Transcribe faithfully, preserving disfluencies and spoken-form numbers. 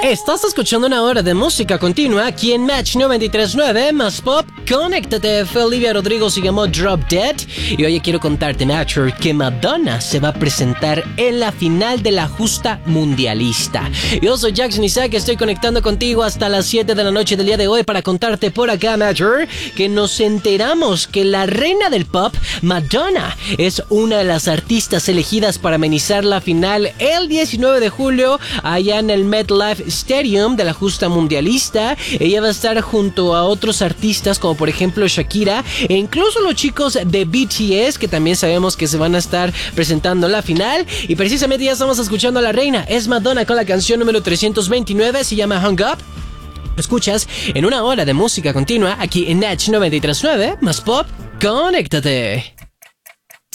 Estás escuchando una hora de música continua aquí en Match noventa y tres punto nueve más Pop. Conéctate. Fue Olivia Rodrigo, se llamó Drop Dead. Y hoy quiero contarte, Matcher, que Madonna se va a presentar en la final de la justa mundialista. Yo soy Jackson Isaac, estoy conectando contigo hasta las siete de la noche del día de hoy para contarte por acá, Matcher, que nos enteramos que la reina del pop, Madonna, es una de las artistas elegidas para amenizar la final el diecinueve de julio allá en el MetLife Stadium de la justa mundialista. Ella va a estar junto a otros artistas como por ejemplo Shakira e incluso los chicos de B T S, que también sabemos que se van a estar presentando en la final. Y precisamente ya estamos escuchando a la reina. Es Madonna con la canción número trescientos veintinueve, se llama Hung Up. Escuchas en una hora de música continua aquí en Match noventa y tres punto nueve más Pop. Conéctate.